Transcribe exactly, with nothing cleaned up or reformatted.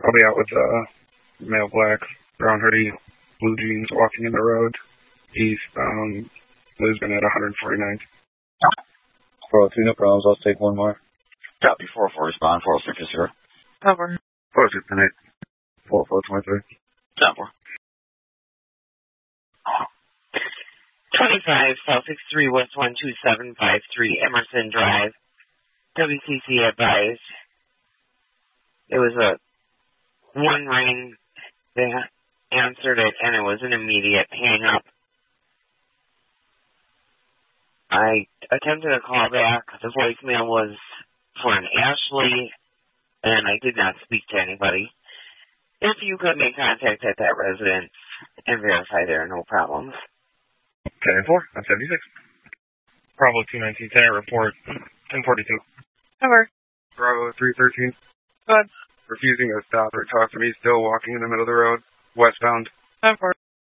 I'll be out with uh, male black, brown hoodie, blue jeans, walking in the road, eastbound, Lisbon at one forty-ninth. four oh two, no problems. I'll take one more. Copy, four oh four, respond, four oh six is zero. Cover. four oh six, tonight. four oh four, twenty-three. Stop four. twenty-five, South six three, West one two seven five three, Emerson Drive. W C C advised. It was a one ring. They answered it, and it was an immediate hang up. I attempted a call back. The voicemail was for an Ashley, and I did not speak to anybody. If you could make contact at that residence and verify there are no problems. ten four, I'm seventy-six. Bravo two nineteen, ten report, ten forty-two. Cover. Bravo three thirteen. Good. Refusing to stop or talk to me, still walking in the middle of the road, westbound. Cover.